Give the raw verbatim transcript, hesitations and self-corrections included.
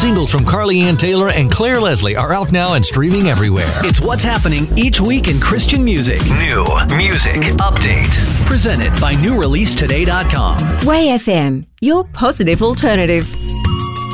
singles from Carly Ann Taylor and Claire Leslie are out now and streaming everywhere. It's what's happening each week in Christian music. New Music Update. Presented by new release today dot com. Way F M, your positive alternative.